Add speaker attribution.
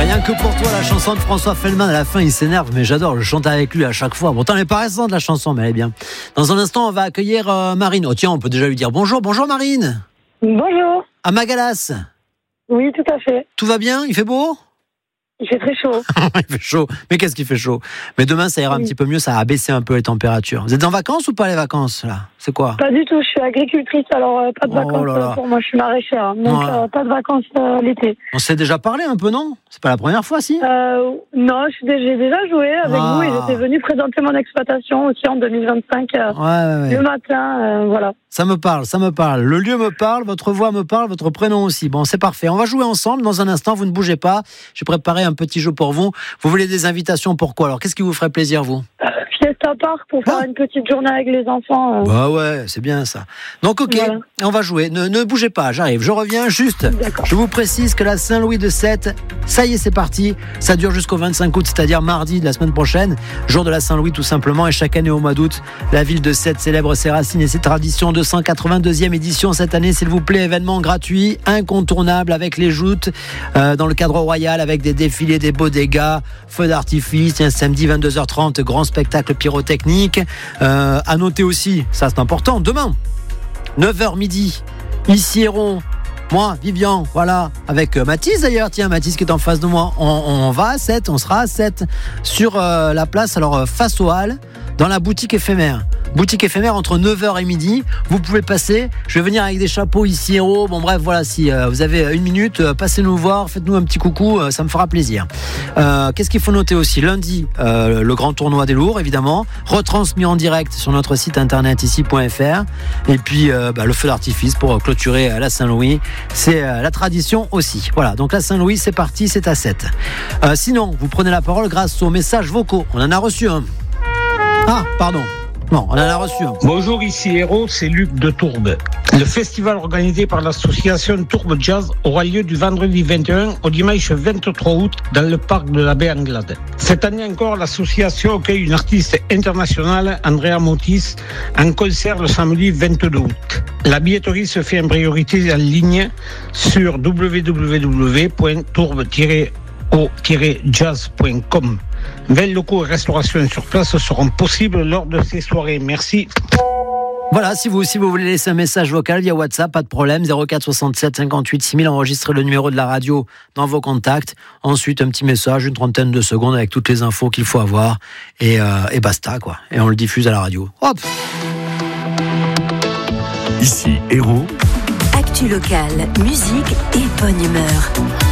Speaker 1: Rien que pour toi, la chanson de François Feldman. À la fin, il s'énerve, mais j'adore. Je chante avec lui à chaque fois. Pourtant, elle n'est pas récente, la chanson, mais elle est bien. Dans un instant, on va accueillir Marine. Oh tiens, on peut déjà lui dire bonjour. Bonjour Marine.
Speaker 2: Bonjour.
Speaker 1: À Magalas.
Speaker 2: Oui, tout à fait.
Speaker 1: Tout va bien? Il fait beau?
Speaker 2: Il fait très chaud.
Speaker 1: Il fait chaud. Mais qu'est-ce qu'il fait chaud? Mais demain, ça ira un petit peu mieux. Ça a baissé un peu les températures. Vous êtes en vacances ou pas les vacances là? C'est quoi?
Speaker 2: Pas du tout. Je suis agricultrice, alors pas de vacances pour moi. Je suis maraîchère, donc pas de vacances l'été.
Speaker 1: On s'est déjà parlé un peu, non? C'est pas la première fois, si?
Speaker 2: Non, j'ai déjà joué avec vous et j'étais venue présenter mon exploitation aussi en 2025 le matin. Voilà.
Speaker 1: Ça me parle. Le lieu me parle, votre voix me parle, votre prénom aussi. Bon, c'est parfait. On va jouer ensemble dans un instant. Vous ne bougez pas. J'ai préparé un petit jeu pour vous. Vous voulez des invitations? Pourquoi? Alors, qu'est-ce qui vous ferait plaisir, vous?
Speaker 2: Fiesta Park pour faire une petite journée avec les enfants.
Speaker 1: Bah ouais, c'est bien ça. Donc ok, voilà. On va jouer. Ne bougez pas, j'arrive. Je reviens juste.
Speaker 2: D'accord.
Speaker 1: Je vous précise que la Saint-Louis de Sète, ça y est, c'est parti. Ça dure jusqu'au 25 août, c'est-à-dire mardi de la semaine prochaine, jour de la Saint-Louis tout simplement. Et chaque année au mois d'août, la ville de Sète célèbre ses racines et ses traditions. 282e édition cette année, s'il vous plaît. Événement gratuit, incontournable avec les joutes dans le cadre royal, avec des défilés, des bodegas, feux d'artifice. Un samedi 22h30, grand spectacle pyrotechnique. À noter aussi, ça c'est important, demain 9h midi, ici Héron, moi, Vivian, voilà, avec Mathis d'ailleurs, tiens, Mathis qui est en face de moi, on va à 7, on sera à 7 sur la place, alors face aux Halles, dans la boutique éphémère. Boutique éphémère entre 9h et midi. Vous pouvez passer. Je vais venir avec des chapeaux ici, héros. Bon, bref, voilà. Si vous avez une minute, passez nous voir. Faites-nous un petit coucou. Ça me fera plaisir. Qu'est-ce qu'il faut noter aussi? Lundi, le grand tournoi des lourds, évidemment. Retransmis en direct sur notre site internet ici.fr. Et puis, le feu d'artifice pour clôturer la Saint-Louis. C'est la tradition aussi. Voilà. Donc, la Saint-Louis, c'est parti. C'est à 7. Sinon, vous prenez la parole grâce aux messages vocaux. On en a reçu un. Ah, pardon. Non, on en a reçu un.
Speaker 3: Bonjour, ici Héros, c'est Luc de Tourbe. Le festival organisé par l'association Tourbe Jazz aura lieu du vendredi 21 au dimanche 23 août dans le parc de la baie Anglade. Cette année encore, l'association accueille une artiste internationale, Andrea Motis, en concert le samedi 22 août. La billetterie se fait en priorité en ligne sur www.tourbe-jazz.com. 20 locaux et restaurations sur place seront possibles lors de ces soirées. Merci.
Speaker 1: Voilà, si vous voulez laisser un message vocal via WhatsApp, pas de problème, 04 67 58 6000, enregistrez le numéro de la radio dans vos contacts. Ensuite, un petit message, une trentaine de secondes avec toutes les infos qu'il faut avoir et basta, quoi. Et on le diffuse à la radio. Hop.
Speaker 4: Ici, Héros.
Speaker 5: Actu locale, musique et bonne humeur.